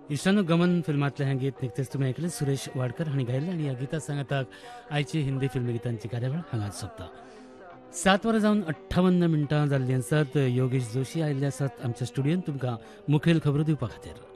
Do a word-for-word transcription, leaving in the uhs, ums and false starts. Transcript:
ईशानो गमन फिल्मातले हें गीत निकतेच तुम्ही ऐकले सुरेश वाडकर हांणी गायिल्लें आनी ह्या गिता सांगाताक आयची हिंदी फिल्मी गितांची कार्यावळ हांगाच सोंपता. सात वरां जावन अठ्ठावन्न मिनटां जाल्लीं आसात. योगेश जोशी आयिल्ले आसात आमच्या स्टुडियोंत तुमकां मुखेल खबरो दिवपा खातीर.